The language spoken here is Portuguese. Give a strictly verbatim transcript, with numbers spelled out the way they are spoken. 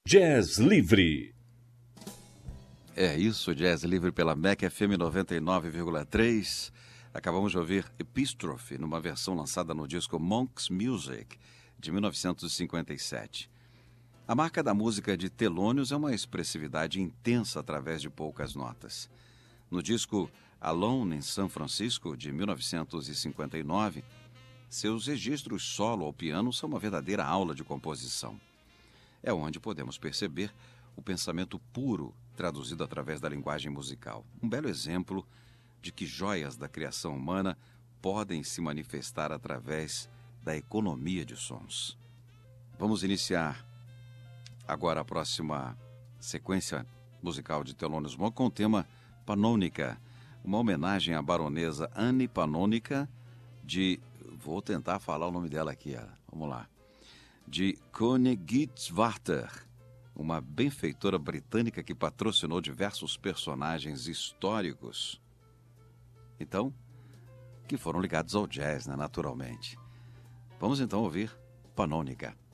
Jazz Livre. É isso, Jazz Livre pela M E C F M noventa e nove vírgula três. Acabamos de ouvir Epistrophe, numa versão lançada no disco Monk's Music, de mil novecentos e cinquenta e sete. A marca da música de Thelonious é uma expressividade intensa através de poucas notas. No disco Alone in San Francisco, de mil novecentos e cinquenta e nove, seus registros solo ao piano são uma verdadeira aula de composição. É onde podemos perceber o pensamento puro traduzido através da linguagem musical. Um belo exemplo de que joias da criação humana podem se manifestar através da economia de sons. Vamos iniciar agora a próxima sequência musical de Thelonious Monk com o tema Pannonica, uma homenagem à baronesa Anne Pannonica de... Vou tentar falar o nome dela aqui, ó. Vamos lá. De Koenigswarter, uma benfeitora britânica que patrocinou diversos personagens históricos. Então, que foram ligados ao jazz, né, naturalmente. Vamos então ouvir Pannonica.